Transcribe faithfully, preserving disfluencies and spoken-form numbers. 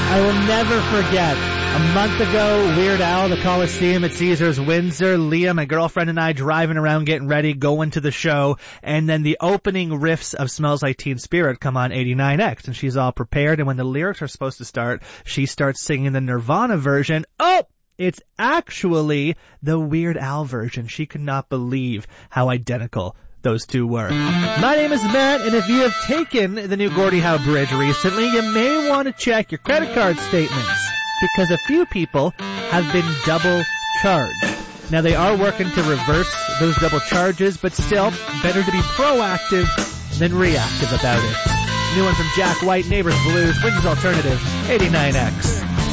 I will never forget. A month ago, Weird Al, the Coliseum at Caesars Windsor, Leah, my girlfriend, and I driving around getting ready, going to the show, and then the opening riffs of Smells Like Teen Spirit come on eighty-nine X, and she's all prepared, and when the lyrics are supposed to start, she starts singing the Nirvana version. Oh! It's actually the Weird Al version. She could not believe how identical those two were. My name is Matt, and if you have taken the new Gordie Howe Bridge recently, you may want to check your credit card statements, because a few people have been double charged. Now, they are working to reverse those double charges, but still, better to be proactive than reactive about it. New one from Jack White, Neighbors Blues, Windsor Alternative, eighty-nine X.